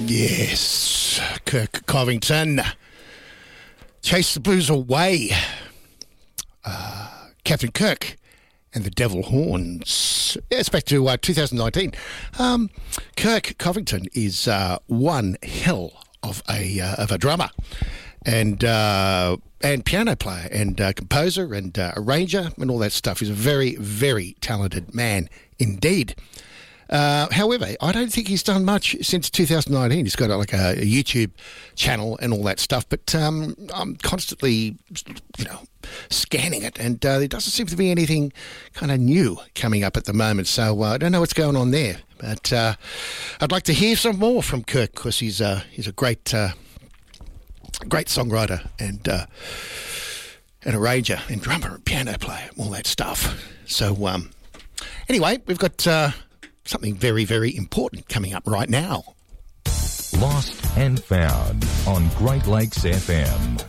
Yes, Kirk Covington. Chase the Blues Away. Captain Kirk and the Devil Horns. Yeah, it's back to 2019. Kirk Covington is one hell of a drummer and piano player and composer and arranger and all that stuff. He's a very, very talented man indeed. However, I don't think he's done much since 2019. He's got like a YouTube channel and all that stuff, but I'm constantly, scanning it, and there doesn't seem to be anything kind of new coming up at the moment. So I don't know what's going on there, but I'd like to hear some more from Kirk because he's a great songwriter and arranger and drummer and piano player, all that stuff. So anyway, we've got something very, very important coming up right now. Lost and Found on Great Lakes FM.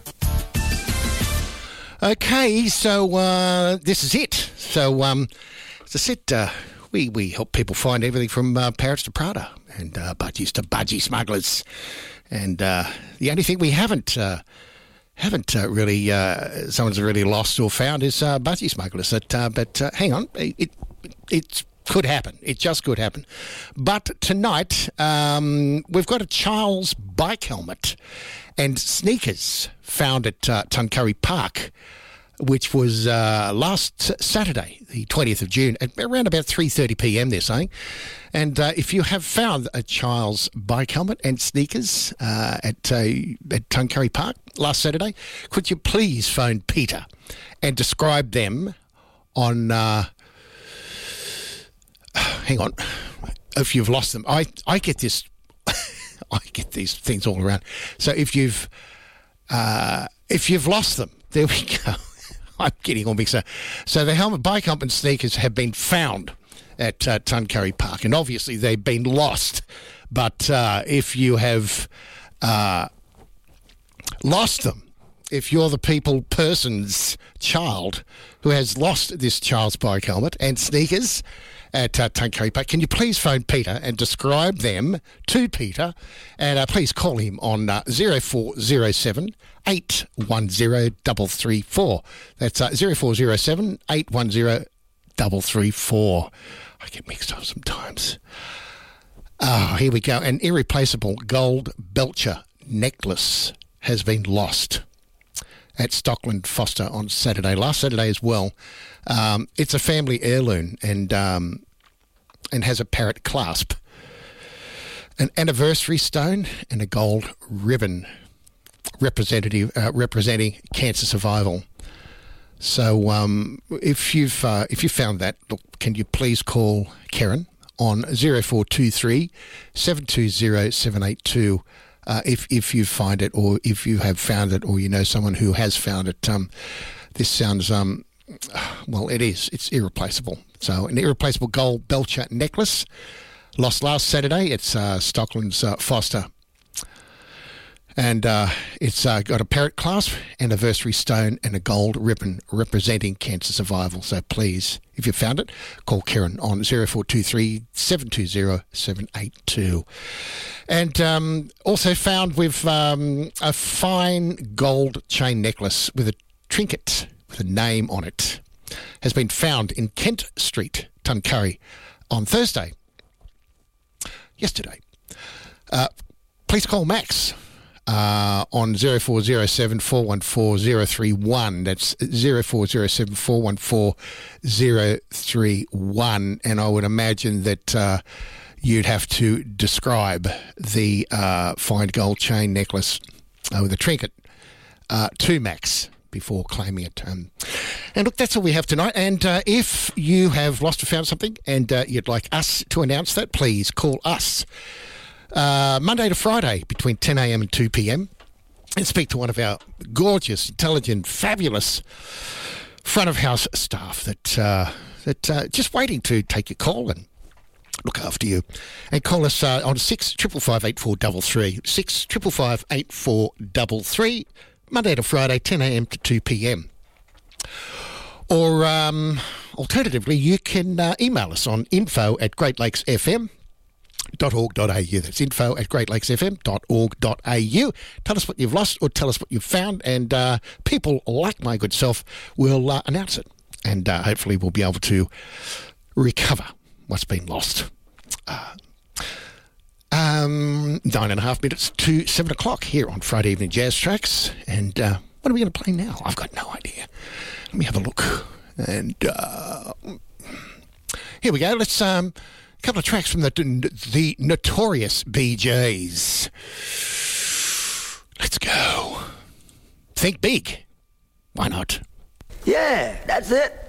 Okay, so this is it. So as I said, we help people find everything from parrots to Prada and budgies to budgie smugglers. And the only thing we haven't really someone's really lost or found is budgie smugglers. But hang on, it could happen. It just could happen. But tonight we've got a child's bike helmet and sneakers found at Tuncurry Park, which was last Saturday, the 20th of June, at around about 3:30 p.m, they're saying. And if you have found a child's bike helmet and sneakers at Tuncurry Park last Saturday, could you please phone Peter and describe them on... hang on. If you've lost them, I get this. I get these things all around. So if you've lost them, there we go. I'm getting all mixed up. So the bike helmet and sneakers have been found at Tuncurry Park, and obviously they've been lost. But if you have lost them, if you're the person's child who has lost this child's bike helmet and sneakers at Tuncurry Park, can you please phone Peter and describe them to Peter, and please call him on 0407 810 334. That's 0407 810 334. I get mixed up sometimes. Oh, here we go. An irreplaceable gold Belcher necklace has been lost at Stockland Foster on last Saturday as well. It's a family heirloom and has a parrot clasp, an anniversary stone, and a gold ribbon representing cancer survival. So if you found that, look, can you please call Karen on 0423 720 782 if you find it, or if you have found it, or you know someone who has found it. This sounds well, it's irreplaceable. So an irreplaceable gold Belcher necklace lost last Saturday. It's Stockland's Foster. And it's got a parrot clasp, anniversary stone, and a gold ribbon representing cancer survival. So please, if you found it, call Karen on 0423 720 782. And also found with a fine gold chain necklace with a trinket with a name on it has been found in Kent Street, Tuncurry, on Thursday. Yesterday. Please call Max on 0407 414 031. That's 0407 414 031. And I would imagine that you'd have to describe the fine gold chain necklace with a trinket to Max before claiming it. And look, that's all we have tonight. And if you have lost or found something and you'd like us to announce that, please call us Monday to Friday between 10 a.m. and 2 p.m. and speak to one of our gorgeous, intelligent, fabulous front of house staff that just waiting to take your call and look after you. And call us on 655 8433, 655 8433, Monday to Friday, 10 a.m. to 2 p.m. Or alternatively, you can email us on info@greatlakesfm.com. That's info at greatlakesfm.org.au. Tell us what you've lost or tell us what you've found, and people like my good self will announce it, and hopefully we'll be able to recover what's been lost. 9.5 minutes to 7 o'clock here on Friday Evening Jazz Tracks, and what are we going to play now? I've got no idea. Let me have a look, and here we go. Let's a couple of tracks from the Notorious BJs. Let's go. Think big. Why not? Yeah, that's it.